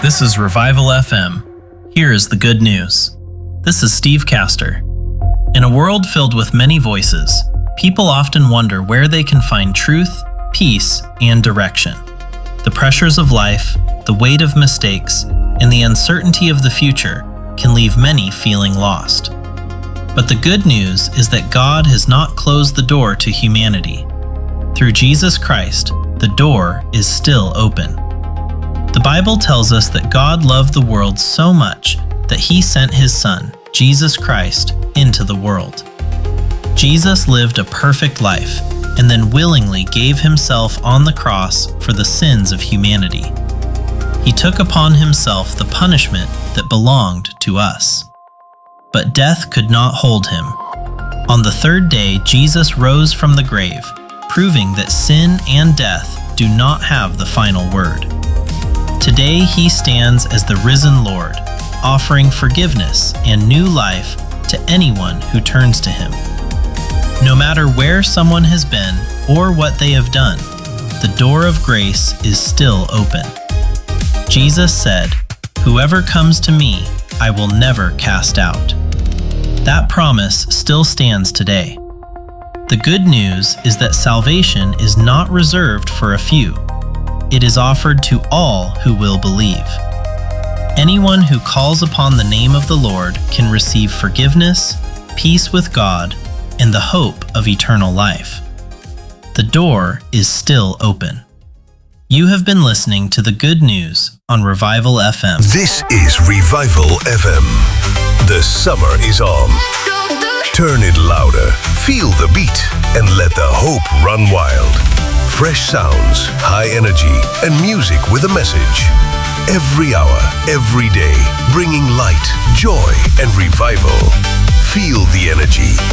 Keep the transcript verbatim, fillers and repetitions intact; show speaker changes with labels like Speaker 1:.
Speaker 1: This is Revival F M. Here is the good news. This is Steve Castor. In a world filled with many voices, people often wonder where they can find truth, peace, and direction. The pressures of life, the weight of mistakes, and the uncertainty of the future can leave many feeling lost. But the good news is that God has not closed the door to humanity. Through Jesus Christ, the door is still open. The Bible tells us that God loved the world so much that He sent His Son, Jesus Christ, into the world. Jesus lived a perfect life and then willingly gave Himself on the cross for the sins of humanity. He took upon Himself the punishment that belonged to us. But death could not hold Him. On the third day, Jesus rose from the grave, proving that sin and death do not have the final word. Today, He stands as the risen Lord, offering forgiveness and new life to anyone who turns to Him. No matter where someone has been or what they have done, the door of grace is still open. Jesus said, "Whoever comes to me, I will never cast out." That promise still stands today. The good news is that salvation is not reserved for a few. It is offered to all who will believe. Anyone who calls upon the name of the Lord can receive forgiveness, peace with God, and the hope of eternal life. The door is still open. You have been listening to the good news on Revival F M.
Speaker 2: This is Revival F M. The summer is on. Turn it louder, feel the beat, and let the hope run wild. Fresh sounds, high energy, and music with a message. Every hour, every day, bringing light, joy, and revival. Feel the energy.